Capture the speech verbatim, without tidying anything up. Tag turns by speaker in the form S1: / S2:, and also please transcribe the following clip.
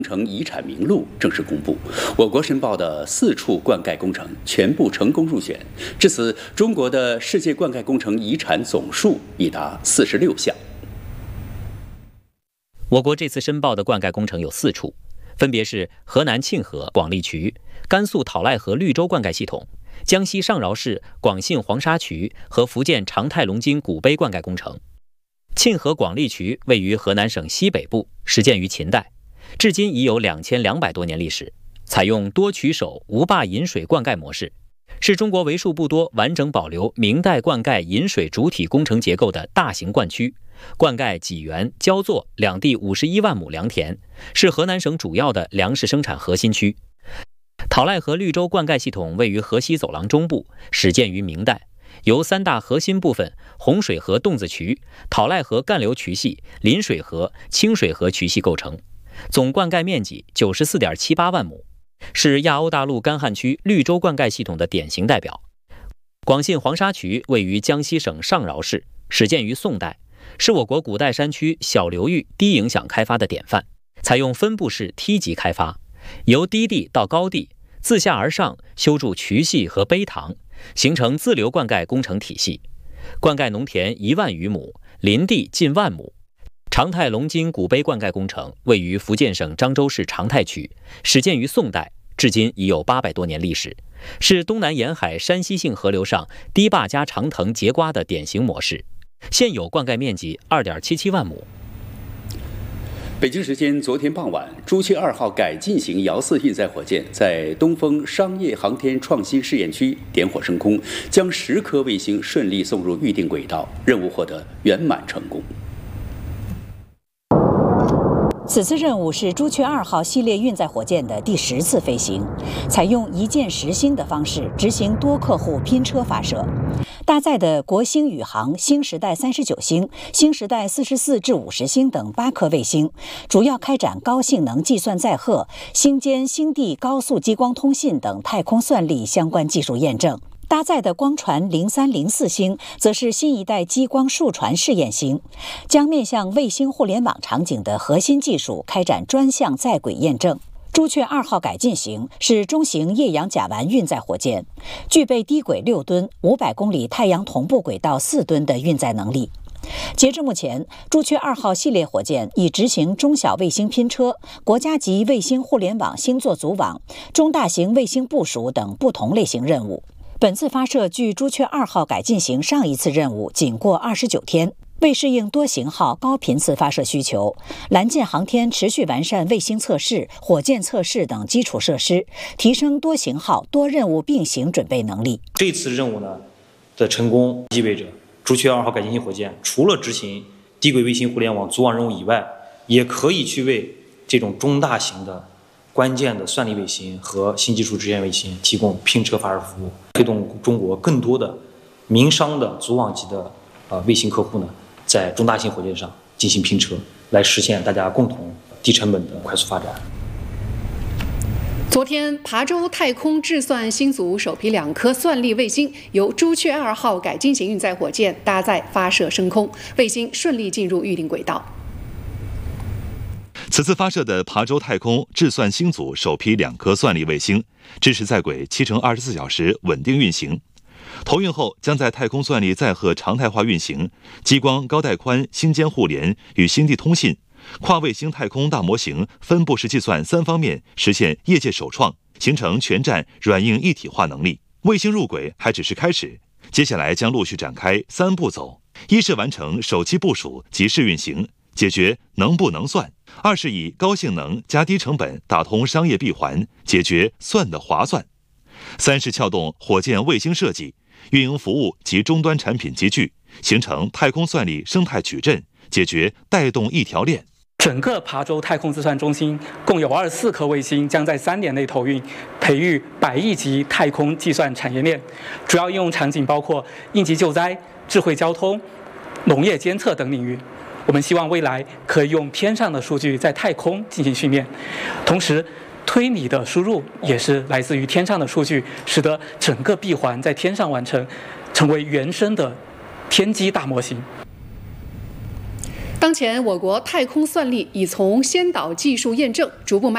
S1: 程遗产名录正式公布，我国申报的四处灌溉工程全部成功入选，至此，中国的世界灌溉工程遗产总数已达四十六项。
S2: 我国这次申报的灌溉工程有四处，分别是河南沁河广利渠、甘肃讨赖河绿洲灌溉系统、江西上饶市广信黄沙渠和福建长泰龙津古碑灌溉工程。沁河广利渠位于河南省西北部，始建于秦代。至今已有两千两百多年历史，采用多渠手无坝引水灌溉模式，是中国为数不多完整保留明代灌溉引水主体工程结构的大型灌区，灌溉济源、焦作两地五十一万亩良田，是河南省主要的粮食生产核心区。讨赖河绿洲灌溉系统位于河西走廊中部，始建于明代，由三大核心部分洪水河洞子渠、讨赖河干流渠系、临水河、清水河渠系构成。总灌溉面积 九十四点七八万亩，是亚欧大陆干旱区绿洲灌溉系统的典型代表。广信黄沙渠位于江西省上饶市，始建于宋代，是我国古代山区小流域低影响开发的典范，采用分布式梯级开发，由低地到高地，自下而上修筑渠系和碑堂，形成自流灌溉工程体系，灌溉农田一万余亩，林地近万亩。长泰龙津古碑灌溉工程位于福建省漳州市长泰区，始建于宋代，至今已有八百多年历史，是东南沿海山西性河流上堤坝加长藤节瓜的典型模式。现有灌溉面积 二点七七万亩。
S1: 北京时间昨天傍晚，朱雀二号改进型遥四运载火箭在东风商业航天创新试验区点火升空，将十颗卫星顺利送入预定轨道，任务获得圆满成功。
S3: 此次任务是朱雀二号系列运载火箭的第十次飞行，采用一箭实星的方式执行多客户拼车发射。搭载的国星宇航星时代三十九星、星时代四十四至五十星等八颗卫星，主要开展高性能计算载荷、星间星地高速激光通信等太空算力相关技术验证。搭载的光传零三零四星则是新一代激光数传试验星，将面向卫星互联网场景的核心技术开展专项在轨验证。朱雀二号改进型是中型液氧甲烷运载火箭，具备低轨六吨、五百公里太阳同步轨道四吨的运载能力。截至目前，朱雀二号系列火箭已执行中小卫星拼车、国家级卫星互联网星座组网、中大型卫星部署等不同类型任务。本次发射距朱雀二号改进型上一次任务仅过二十九天，为适应多型号高频次发射需求，蓝箭航天持续完善卫星测试、火箭测试等基础设施，提升多型号多任务并行准备能力。
S4: 这次任务呢的成功，意味着朱雀二号改进型火箭除了执行低轨卫星互联网组网任务以外，也可以去为这种中大型的关键的算力卫星和新技术支援卫星提供拼车发射服务，推动中国更多的民商的组网级的呃卫星客户呢，在中大型火箭上进行拼车，来实现大家共同低成本的快速发展。
S5: 昨天，琶洲太空智算星组首批两颗算力卫星由朱雀二号改进型运载火箭搭载发射升空，卫星顺利进入预定轨道。
S6: 此次发射的琶洲太空智算星组首批两颗算力卫星，支持在轨七乘二十四小时稳定运行。投运后将在太空算力载荷常态化运行、激光高带宽星间互联与星地通信、跨卫星太空大模型分布式计算三方面实现业界首创，形成全站软硬一体化能力。卫星入轨还只是开始，接下来将陆续展开三步走：一是完成首期部署及试运行，解决能不能算；二是以高性能加低成本打通商业闭环，解决算的划算；三是撬动火箭卫星设计、运营服务及终端产品集聚，形成太空算力生态矩阵，解决带动一条链。
S7: 整个琶洲太空自算中心共有二十四颗卫星，将在三年内投运，培育百亿级太空计算产业链。主要应用场景包括应急救灾、智慧交通、农业监测等领域。我们希望未来可以用天上的数据在太空进行训练，同时推理的输入也是来自于天上的数据，使得整个闭环在天上完成，成为原生的天基大模型。
S5: 当前，我国太空算力已从先导技术验证逐步迈